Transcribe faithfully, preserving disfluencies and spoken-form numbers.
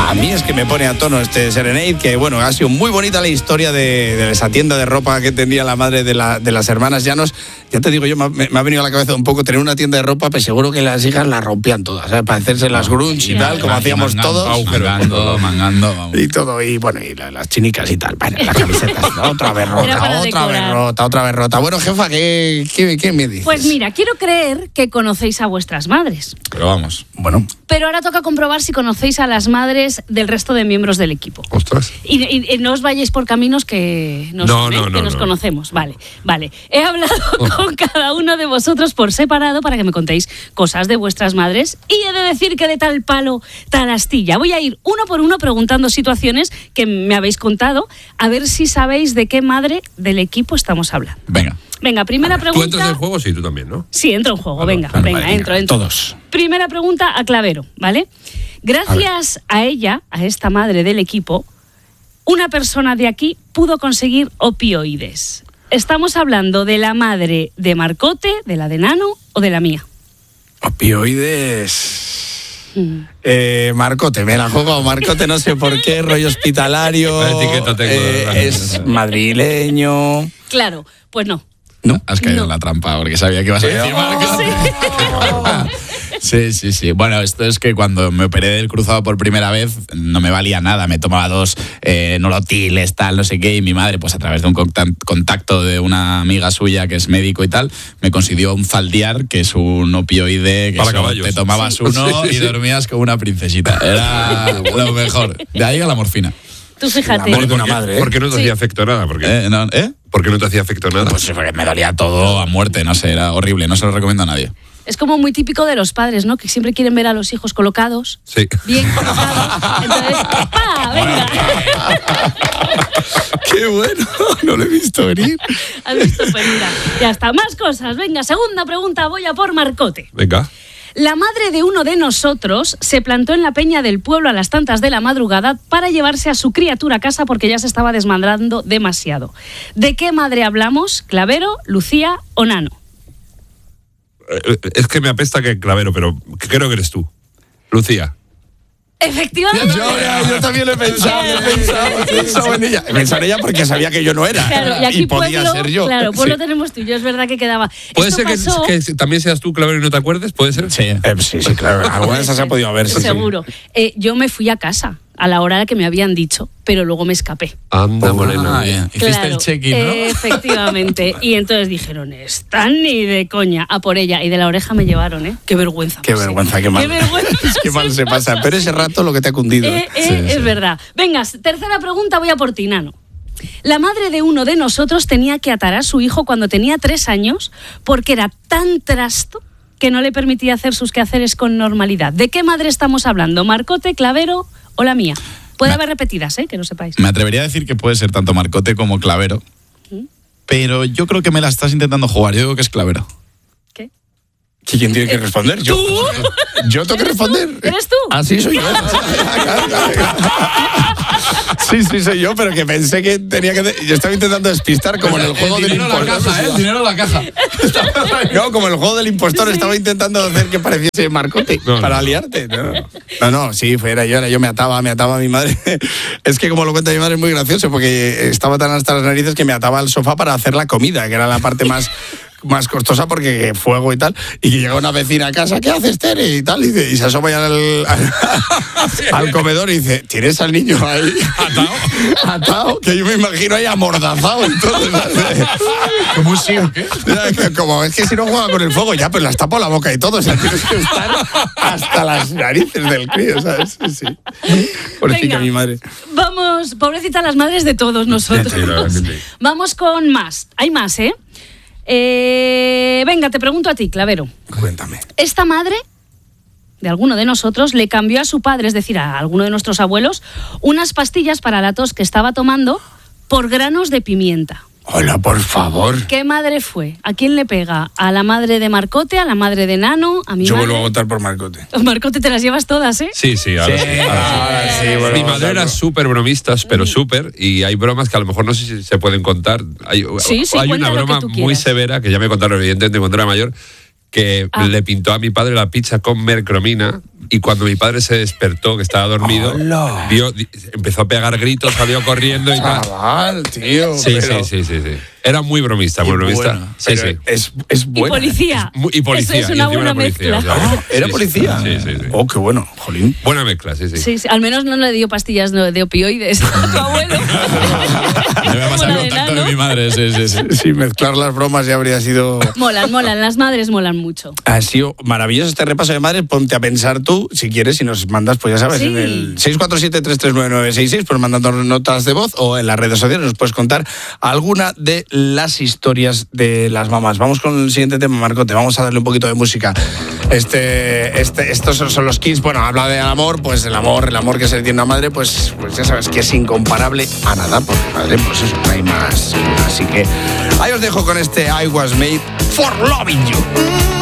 A mí es que me pone a tono este Serenade, que bueno, ha sido muy bonita la historia de, de esa tienda de ropa que tenía la madre de, la, de las hermanas Llanos. Ya te digo yo, me, me ha venido a la cabeza un poco tener una tienda de ropa, pero seguro que las hijas la rompían todas, ¿sabes? Para hacerse las grunge y tal, como hacíamos todos. Mangando, mangando, vamos. Y todo, y bueno, y la, las chinicas y tal. Bueno, las camisetas, otra vez rota, otra vez rota, otra vez rota. Bueno, jefa, ¿qué, qué, qué me dices? Pues mira, quiero creer que conocéis a vuestras madres. Pero vamos. Bueno. Pero ahora toca comprobar si conocéis a las madres del resto de miembros del equipo. Ostras. Y, y, y no os vayáis por caminos que nos, no, ¿eh? no, que no, nos no. conocemos. Vale, vale. He hablado oh. con cada uno de vosotros por separado para que me contéis cosas de vuestras madres. Y he de decir que de tal palo, tal astilla. Voy a ir uno por uno preguntando situaciones que me habéis contado, a ver si sabéis de qué madre del equipo estamos hablando. Venga. Venga, primera ver, pregunta. ¿Tú entras en el juego? Sí, tú también, ¿no? Sí, entro en juego. Vale, venga, vale, venga, vale, entro, venga, entro. Todos. Primera pregunta a Clavero, ¿vale? Gracias a, a ella, a esta madre del equipo, una persona de aquí pudo conseguir opioides. Estamos hablando de la madre de Marcote, de la de Nano o de la mía. Opioides. Mm. Eh, Marcote, me la juego. Marcote, no sé por qué, rollo hospitalario. La etiqueta tengo, eh, es madrileño. Claro, pues no. No, has caído no. en la trampa porque sabía que ibas a decir Marcote. Sí, sí, sí. Bueno, esto es que cuando me operé del cruzado por primera vez no me valía nada. Me tomaba dos eh, nolotiles, tal, no sé qué. Y mi madre, pues a través de un contacto de una amiga suya que es médico y tal, me consiguió un Zaldiar, que es un opioide que para eso, caballos. te tomabas sí. uno sí, sí, y dormías como una princesita. Era lo mejor. De ahí a la morfina. Tú fíjate. La de una madre, ¿eh? ¿Por qué no te sí. hacía efecto nada? ¿Por qué? ¿Eh? No, ¿eh? ¿Por qué no te hacía efecto nada? Pues porque me dolía todo a muerte, no sé, era horrible. No se lo recomiendo a nadie. Es como muy típico de los padres, ¿no? Que siempre quieren ver a los hijos colocados. Sí. Bien colocados. Entonces, ¡pa! ¡Venga! ¡Qué bueno! No lo he visto venir. Has visto venir. Ya está. Más cosas. Venga, segunda pregunta. Voy a por Marcote. Venga. La madre de uno de nosotros se plantó en la peña del pueblo a las tantas de la madrugada para llevarse a su criatura a casa porque ya se estaba desmadrando demasiado. ¿De qué madre hablamos? ¿Clavero, Lucía o Nano? Es que me apesta que Clavero, pero creo que eres tú. Lucía. Efectivamente. Yo, yo, yo también lo he pensado, lo he pensado, he pensado en ella. He pensado en ella porque sabía que yo no era. Claro, y aquí y podía pueblo, ser yo. Claro, pues sí. lo tenemos tú. Yo es verdad que quedaba. ¿Puede Esto ser que, pasó... que también seas tú, Clavero, y no te acuerdes? ¿Puede ser? Sí, eh, sí, sí, claro. Alguna de esas se ha podido ver. Sí, Seguro. Sí. Eh, yo me fui a casa a la hora que me habían dicho, pero luego me escapé. Anda, morena. Ah, bien. Hiciste Claro, el check-in, ¿no? eh, efectivamente. Y entonces dijeron, están ni de coña, a por ella. Y de la oreja me llevaron, ¿eh? Qué vergüenza. Qué pasé. vergüenza, qué mal. Qué vergüenza. Qué mal se pasa. Pero ese rato lo que te ha cundido. Eh, eh, sí, es sí. verdad. Venga, tercera pregunta, voy a por ti, Nano. La madre de uno de nosotros tenía que atar a su hijo cuando tenía tres años porque era tan trasto que no le permitía hacer sus quehaceres con normalidad. ¿De qué madre estamos hablando? ¿Marcote, Clavero o la mía? Puede Me... haber repetidas, ¿eh? Que no sepáis. Me atrevería a decir que puede ser tanto Marcote como Clavero. ¿Mm? Pero yo creo que me la estás intentando jugar. Yo digo que es Clavero. ¿Qué? ¿Quién tiene que responder? ¿Yo? ¿Tú? ¿Yo tengo que responder? ¿Eres tú? Ah, sí, soy yo. Sí, sí, soy yo, pero que pensé que tenía que... Yo estaba intentando despistar como en el juego del impostor. La caja, ¿eh? El dinero en la caja. No, como el juego del impostor, estaba intentando hacer que pareciese Marcote no, para no. liarte. No, no, no, sí, fuera yo, era yo me ataba, me ataba a mi madre. Es que como lo cuenta mi madre es muy gracioso, porque estaba tan hasta las narices que me ataba al sofá para hacer la comida, que era la parte más... más costosa porque fuego y tal, y que llega una vecina a casa, ¿qué haces, Tere? Y tal, y, dice, y se asoma ya al, al, al comedor y dice, ¿tienes al niño ahí? ¿Atado? Atado, que yo me imagino ahí amordazado, entonces. ¿Cómo sí o qué? Como es que si no juega con el fuego, ya, pero las tapo la boca y todo, o sea, tienes que estar hasta las narices del crío, ¿sabes? Sí, sí. Pobrecita mi madre. Vamos, pobrecita las madres de todos nosotros. Sí, la, sí, sí. Vamos con más. Hay más, ¿eh? Eh, venga, te pregunto a ti, Clavero. Cuéntame. Esta madre de alguno de nosotros le cambió a su padre, es decir, a alguno de nuestros abuelos, unas pastillas para la tos que estaba tomando por granos de pimienta. Hola, por favor. ¿Qué madre fue? ¿A quién le pega? ¿A la madre de Marcote? ¿A la madre de Nano? ¿A mi Yo madre? vuelvo a votar por Marcote. Marcote, te las llevas todas, ¿eh? Sí, sí, ahora sí. Sí, ahora sí. ahora sí, bueno, Mi vamos madre a era verlo. súper bromistas, pero súper, y hay bromas que a lo mejor no sé si se pueden contar. Hay, Sí, sí, hay cuenta una lo que broma tú muy quieras. severa, que ya me contaron evidentemente cuando era mayor, que Ah. le pintó a mi padre la pizza con mercromina. Y cuando mi padre se despertó, que estaba dormido, ¡Hola! vio, di- empezó a pegar gritos, salió corriendo y tal. Chaval, tío. Sí, pero- sí, sí, sí, sí. Era muy bromista, muy Qué bromista. bueno, Sí, pero sí. Es, es Y bueno. policía. Muy- y policía. Eso es y una encima buena era policía, mezcla. o sea, Ah, ¿era sí, policía? Sí, sí, sí. Oh, qué bueno, jolín. Buena mezcla, sí, sí. Sí, sí, al menos no le dio pastillas de, de opioides a tu abuelo. Me voy a pasar Como la de contacto Nano. de mi madre, sí, sí, sí. Sí, mezclar las bromas ya habría sido... Molan, molan, las madres molan mucho. Ha sido maravilloso este repaso de madres. Ponte a pensar tú, si quieres, si nos mandas, pues ya sabes, Sí. en el seis cuatro siete, tres tres nueve nueve seis seis, pues mandando notas de voz o en las redes sociales nos puedes contar alguna de las historias de las mamás. Vamos con el siguiente tema, Marcote. Vamos a darle un poquito de música. Este, este, estos son los Kiss. Bueno, habla del amor, pues el amor, el amor que se le tiene a una madre, pues, pues ya sabes que es incomparable a nada, porque madre, pues eso, no hay más. Así que ahí os dejo con este I Was Made for Loving You.